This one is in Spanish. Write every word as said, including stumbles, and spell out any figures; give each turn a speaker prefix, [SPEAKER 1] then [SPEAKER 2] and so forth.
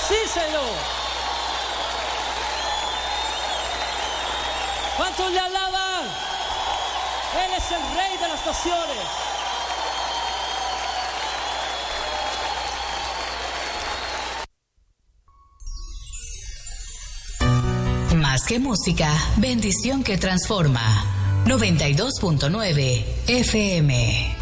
[SPEAKER 1] Sí, Señor. ¿Cuántos le alaban? Él es el Rey de las naciones.
[SPEAKER 2] Más que música, bendición que transforma. noventa y dos punto nueve F M.